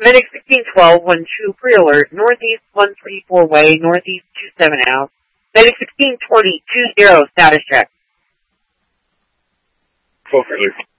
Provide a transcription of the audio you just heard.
Medic 1612, 12, pre-alert, northeast 134 way, northeast 27 out. Medic 1620, 20, status check. 12 pre-alert.